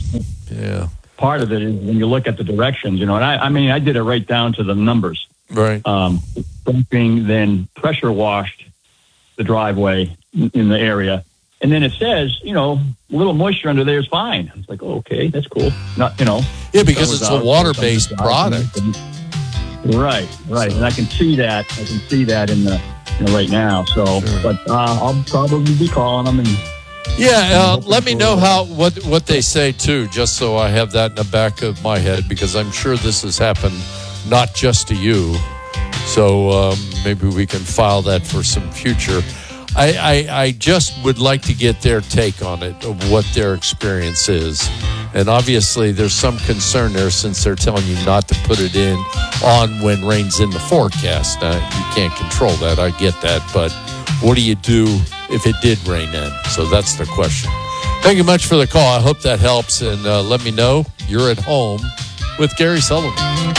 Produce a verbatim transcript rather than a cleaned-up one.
Yeah. Part of it is when you look at the directions, you know, and I, I mean, I did it right down to the numbers. Right. Um, dumping, then pressure washed the driveway in the area. And then it says, you know, a little moisture under there is fine. It's like, oh, okay, that's cool. Not, you know. Yeah, because it's a water-based product. Right, right. And I can see that. I can see that in the, you know, right now. So, Sure. but uh, I'll probably be calling them and. Yeah, uh, let me know how what what they say too, just so I have that in the back of my head, because I'm sure this has happened not just to you. So um, maybe we can file that for some future. I, I I just would like to get their take on it, of what their experience is. And obviously there's some concern there, since they're telling you not to put it in on when rain's in the forecast. Now, you can't control that, I get that, but what do you do if it did rain in? So that's the question. Thank you much for the call. I hope that helps, and uh, let me know you're at home with Gary Sullivan.